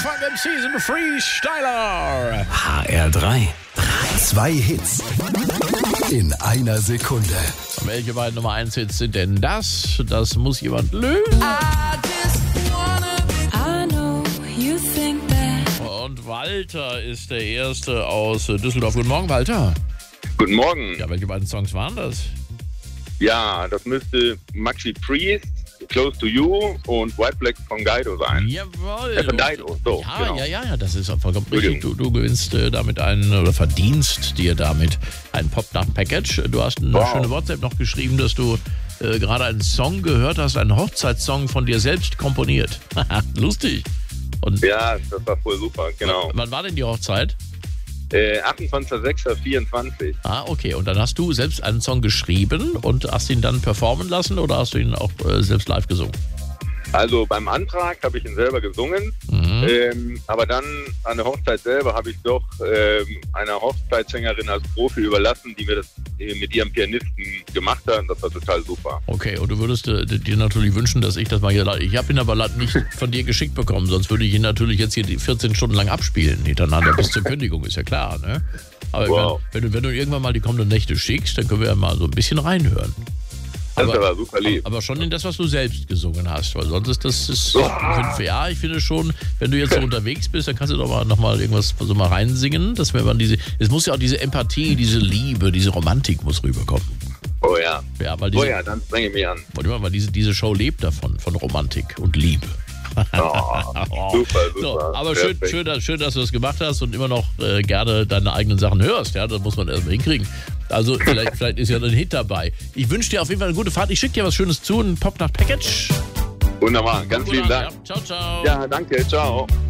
Funk Season Freestyler. HR3. 2 Hits in einer Sekunde. Welche beiden Nummer 1 Hits sind denn das? Das muss jemand lösen. Und Walter ist der Erste aus Düsseldorf. Guten Morgen, Walter. Guten Morgen. Ja, welche beiden Songs waren das? Ja, das müsste Maxi Priest, Close to You und White Black von Guido sein. Jawohl. Von Dido, so. Ja, genau. ja, das ist auch vollkommen richtig. Du gewinnst damit oder verdienst dir damit ein Pop-Nacht-Package. Du hast eine schöne WhatsApp noch geschrieben, dass du gerade einen Song gehört hast, einen Hochzeitssong von dir selbst komponiert. Lustig. Und Ja, das war voll super, genau. wann war denn die Hochzeit? 28.06.24. Okay. Und dann hast du selbst einen Song geschrieben und hast ihn dann performen lassen oder hast du ihn auch selbst live gesungen? Also beim Antrag habe ich ihn selber gesungen, aber dann an der Hochzeit selber habe ich doch einer Hochzeitssängerin als Profi überlassen, die mir das mit ihrem Pianisten gemacht hat. Das war total super. Okay, und du würdest dir natürlich wünschen, dass ich das mal hier... Ich habe ihn aber nicht von dir geschickt bekommen, sonst würde ich ihn natürlich jetzt hier 14 Stunden lang abspielen hintereinander bis zur Kündigung, ist ja klar, ne? Aber wenn du irgendwann mal die kommenden Nächte schickst, dann können wir ja mal so ein bisschen reinhören. Das war super lieb. Aber schon in das, was du selbst gesungen hast, weil sonst ist ja, ich finde schon, wenn du jetzt so unterwegs bist, dann kannst du doch noch mal irgendwas so mal reinsingen, dass wenn man es muss ja auch diese Empathie, diese Liebe, diese Romantik muss rüberkommen. Oh ja. Ja, weil Dann strenge ich mich an. weil diese Show lebt davon, von Romantik und Liebe. Super. So, aber schön, dass du das gemacht hast und immer noch gerne deine eigenen Sachen hörst. Ja, das muss man erstmal hinkriegen. Also vielleicht ist ja ein Hit dabei. Ich wünsche dir auf jeden Fall eine gute Fahrt. Ich schicke dir was Schönes zu, ein Pop-Nacht-Package. Wunderbar, ganz lieben Dank. Ja. Ciao. Ja, danke, ciao.